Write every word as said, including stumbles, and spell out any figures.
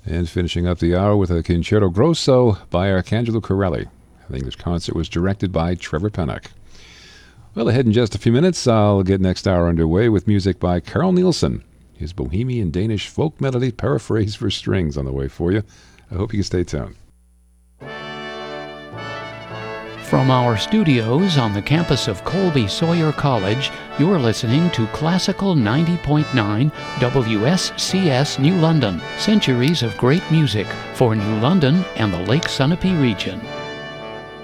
And finishing up the hour with a Concerto Grosso by Arcangelo Corelli. The English concert was directed by Trevor Pennock. Well, ahead in just a few minutes, I'll get next hour underway with music by Carl Nielsen. His Bohemian Danish folk melody paraphrase for strings on the way for you. I hope you can stay tuned. From our studios on the campus of Colby Sawyer College, you're listening to Classical ninety point nine W S C S New London, centuries of great music for New London and the Lake Sunapee region.